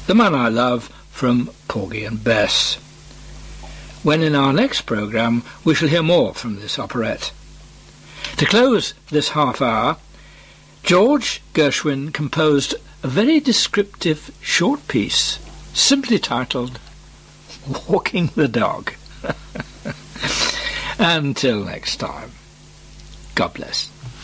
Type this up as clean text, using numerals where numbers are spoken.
The Man I Love from Porgy and Bess, when in our next programme we shall hear more from this operette. To close this half hour, George Gershwin composed a very descriptive short piece, simply titled Walking the Dog. Until next time, God bless.